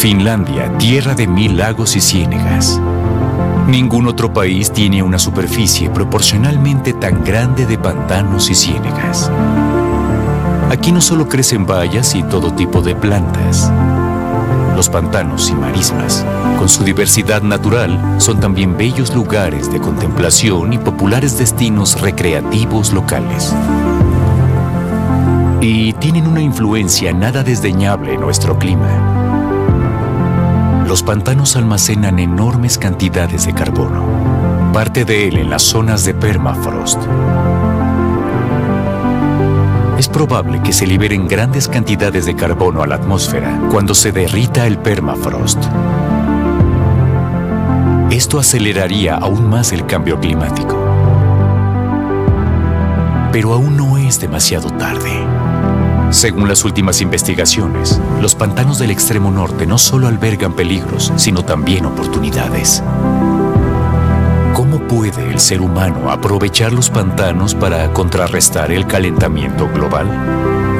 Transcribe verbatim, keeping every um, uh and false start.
Finlandia, tierra de mil lagos y ciénegas. Ningún otro país tiene una superficie proporcionalmente tan grande de pantanos y ciénegas. Aquí no solo crecen bayas y todo tipo de plantas. Los pantanos y marismas, con su diversidad natural, son también bellos lugares de contemplación y populares destinos recreativos locales. Y tienen una influencia nada desdeñable en nuestro clima. Los pantanos almacenan enormes cantidades de carbono, parte de él en las zonas de permafrost. Es probable que se liberen grandes cantidades de carbono a la atmósfera cuando se derrita el permafrost. Esto aceleraría aún más el cambio climático. Pero aún no es demasiado tarde. Según las últimas investigaciones, los pantanos del extremo norte no solo albergan peligros, sino también oportunidades. ¿Cómo puede el ser humano aprovechar los pantanos para contrarrestar el calentamiento global?